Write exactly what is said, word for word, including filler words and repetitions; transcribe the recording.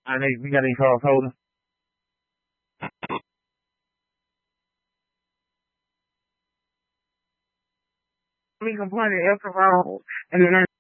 I need, we got any calls holding? Me complaining after all, and then